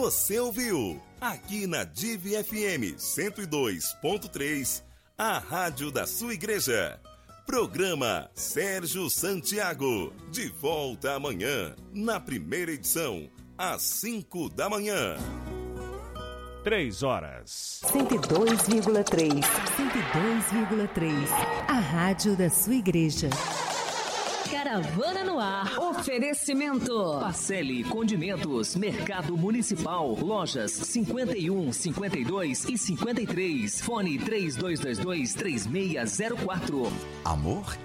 Você ouviu? Aqui na Div FM 102.3, a rádio da sua igreja. Programa Sérgio Santiago. De volta amanhã, na primeira edição, às 5 da manhã. 3 horas. 102,3. 102,3. A rádio da sua igreja. Caravana no ar. Oferecimento. Parcele Condimentos, Mercado Municipal, lojas 51, 52 e 53. Fone 3222-3604. Amor